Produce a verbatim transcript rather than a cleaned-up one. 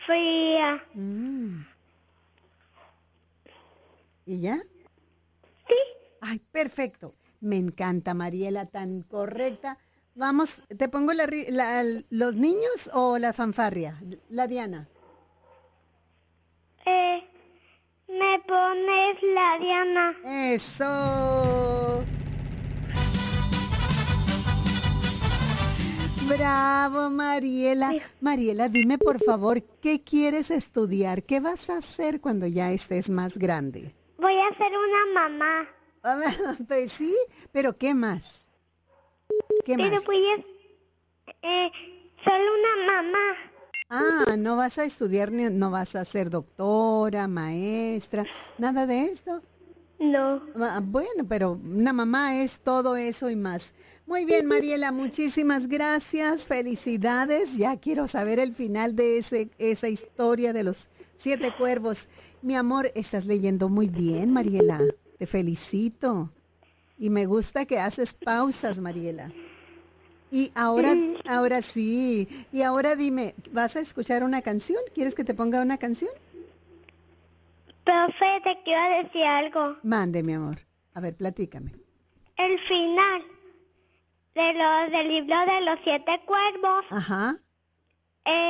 fría. Mm. ¿Y ya? Sí. Ay, perfecto. Me encanta, Mariela, tan correcta. Vamos, ¿te pongo la, ri- la- los niños o la fanfarria? La Diana. Eh, me pones la Diana. Eso. Bravo, Mariela. Sí. Mariela, dime por favor, ¿qué quieres estudiar? ¿Qué vas a hacer cuando ya estés más grande? Voy a ser una mamá. A ver, pues sí, pero ¿qué más? ¿Qué más? Pero voy a... Eh, solo una mamá. Ah, no vas a estudiar, ni- no vas a ser doctora, maestra, nada de esto. No. Ah, bueno, pero una mamá es todo eso y más. Muy bien, Mariela, muchísimas gracias, felicidades. Ya quiero saber el final de ese, esa historia de los siete cuervos. Mi amor, estás leyendo muy bien, Mariela. Te felicito. Y me gusta que haces pausas, Mariela. Y ahora, ahora sí. Y ahora dime, ¿vas a escuchar una canción? ¿Quieres que te ponga una canción? Profe, te quiero decir algo. Mande, mi amor. A ver, platícame. El final de los del libro de los siete cuervos Ajá. eh,